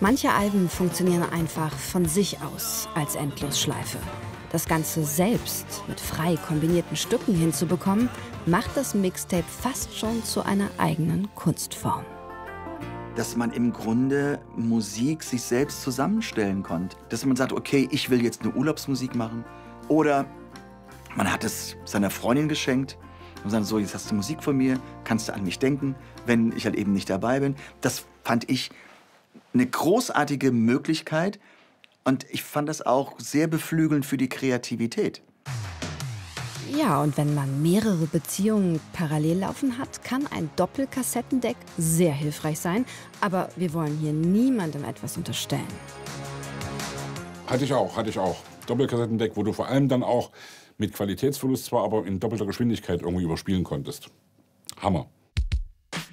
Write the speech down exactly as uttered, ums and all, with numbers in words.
Manche Alben funktionieren einfach von sich aus als Endlosschleife. Das Ganze selbst mit frei kombinierten Stücken hinzubekommen, macht das Mixtape fast schon zu einer eigenen Kunstform. Dass man im Grunde Musik sich selbst zusammenstellen konnte. Dass man sagt, okay, ich will jetzt eine Urlaubsmusik machen. Oder man hat es seiner Freundin geschenkt und sagt so, jetzt hast du Musik von mir, kannst du an mich denken, wenn ich halt eben nicht dabei bin. Das fand ich eine großartige Möglichkeit und ich fand das auch sehr beflügelnd für die Kreativität. Ja, und wenn man mehrere Beziehungen parallel laufen hat, kann ein Doppelkassettendeck sehr hilfreich sein. Aber wir wollen hier niemandem etwas unterstellen. Hatte ich auch, hatte ich auch. Doppelkassettendeck, wo du vor allem dann auch mit Qualitätsverlust zwar, aber in doppelter Geschwindigkeit irgendwie überspielen konntest. Hammer.